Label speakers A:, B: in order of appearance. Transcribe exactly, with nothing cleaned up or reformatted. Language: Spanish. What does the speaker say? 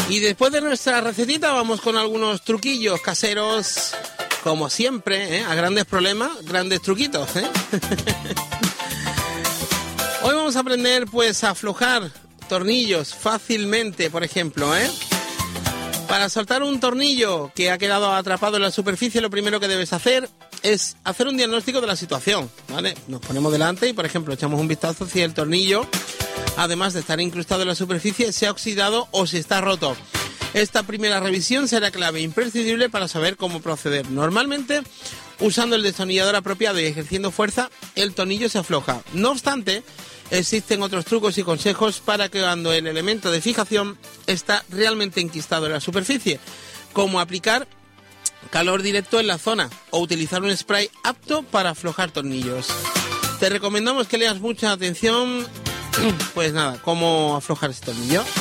A: Y después de nuestra recetita vamos con algunos truquillos caseros, como siempre, ¿eh? A grandes problemas, grandes truquitos, ¿eh? Hoy vamos a aprender pues a aflojar tornillos fácilmente, por ejemplo, ¿eh? Para soltar un tornillo que ha quedado atrapado en la superficie, lo primero que debes hacer es hacer un diagnóstico de la situación, ¿vale? Nos ponemos delante y, por ejemplo, echamos un vistazo si el tornillo, además de estar incrustado en la superficie, se ha oxidado o si está roto. Esta primera revisión será clave e imprescindible para saber cómo proceder. Normalmente, usando el destornillador apropiado y ejerciendo fuerza, el tornillo se afloja. No obstante, existen otros trucos y consejos para que cuando el elemento de fijación está realmente enquistado en la superficie, como aplicar calor directo en la zona o utilizar un spray apto para aflojar tornillos. Te recomendamos que leas mucha atención, pues nada, cómo aflojar este tornillo.